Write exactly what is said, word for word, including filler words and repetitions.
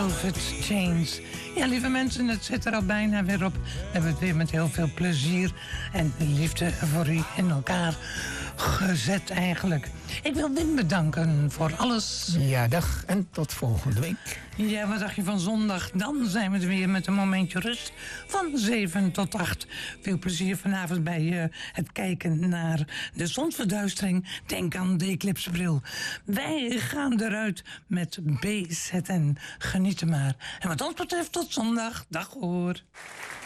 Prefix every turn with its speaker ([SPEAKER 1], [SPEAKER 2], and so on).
[SPEAKER 1] Velvet Chains. Ja, lieve mensen, het zit er al bijna weer op. We hebben het weer met heel veel plezier en liefde voor u en elkaar gezet eigenlijk. Ik wil Wim bedanken voor alles.
[SPEAKER 2] Ja, dag en tot volgende week.
[SPEAKER 1] Ja, wat dacht je van zondag? Dan zijn we er weer met een momentje rust van zeven tot acht. Veel plezier vanavond bij uh, het kijken naar de zonsverduistering. Denk aan de eclipsebril. Wij gaan eruit met B Z N. Geniet er maar. En wat ons betreft tot zondag. Dag hoor.